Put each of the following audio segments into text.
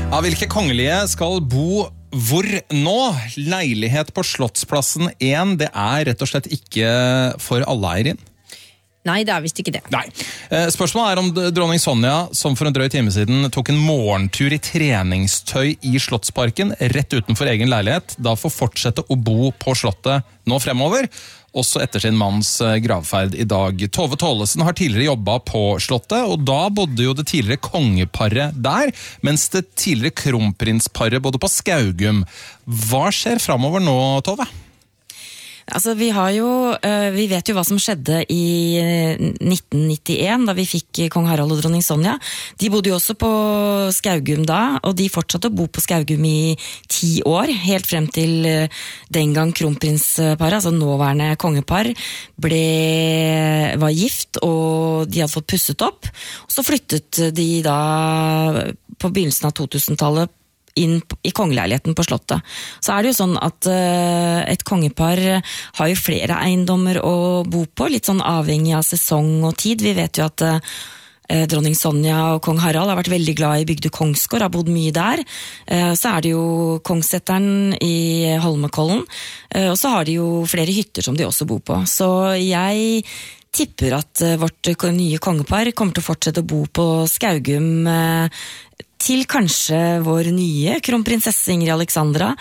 Ja, hvilke kongelige skal bo hvor nå? Leilighet på Slottsplassen 1, det rett og slett ikke for alle, Eirin? Nei, det visst ikke det. Nei. Spørsmålet om dronning Sonja, som for en drøy time siden tok en morgentur i treningstøy i Slottsparken, rett utenfor egen leilighet, da får fortsette å bo på slottet nå fremover, også etter sin manns gravferd i dag. Tove Tollesen har tidligere jobbet på slottet, og da bodde jo det tidligere kongeparet der, mens det tidligere kronprinsparet bodde på Skaugum. Hva skjer fremover nå, Tove? Altså, vi vet jo hva som skjedde i 1991, da vi fikk kong Harald og dronning Sonja. De bodde jo også på Skaugum da, og de fortsatte å bo på Skaugum i 10 år, helt frem til den gang kronprinsparet, altså nåværende kongepar, var gift, og de hadde fått pusset opp. Og så flyttet de da på begynnelsen av 2000-tallet inn i kongeleiligheten på slottet. Så det jo sånn at et kongepar har jo flere eiendommer å bo på, litt sånn avhengig av sesong og tid. Vi vet jo at dronning Sonja og kong Harald har vært veldig glad i Bygdøy Kongsgård, har bodd mye der. Så det jo Kongssetteren i Holmenkollen, og så har de jo flere hytter som de også bor på. Så jeg tipper at vårt nye kongepar kommer til å fortsette å bo på Skaugum til kanskje vår nye kronprinsesse Ingrid Alexandra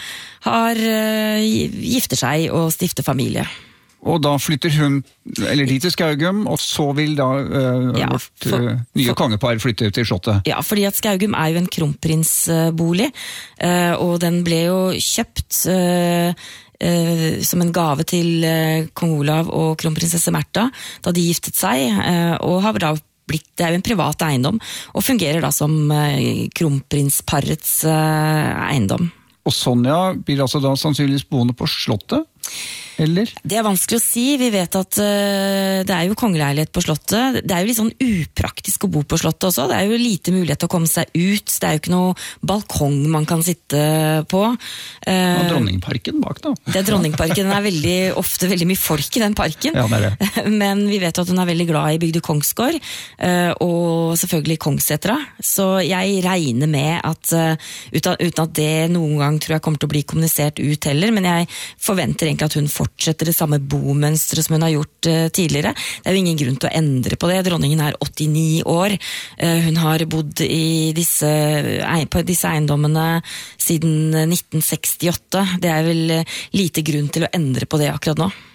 gifter seg og stifter familie. Og da flytter de til Skaugum, og så vil da vårt nye kongepar flytte til slottet? Ja, fordi at Skaugum jo en kronprinsbolig, og den ble jo kjøpt som en gave til kong Olav og kronprinsesse Märtha da de giftet seg, og har da det jo en privat eiendom, og fungerer da som kronprinsparets eiendom. Og Sonja blir altså da sannsynligvis boende på slottet? Eller? Det vanskelig å si. Vi vet at det jo kongeleilighet på slottet. Det jo litt sånn upraktisk å bo på slottet også. Det jo lite mulighet til å komme seg ut. Det jo ikke noe balkong man kan sitte på. Og Dronningparken bak da. Dronningparken. Ofte veldig mye folk i den parken. Ja, det. Men vi vet at hun veldig glad i Bygdøy Kongsgård, og selvfølgelig Kongssetra. Så jeg regner med at, uten at det noen gang tror jeg kommer til å bli kommunisert ut heller, men jeg forventer egentlig at hun fortsetter det samme bomønstret som hun har gjort tidligere. Det jo ingen grunn til å endre på det. Dronningen 89 år. Hun har bodd på disse eiendommene siden 1968. Det vel lite grunn til å endre på det akkurat nå.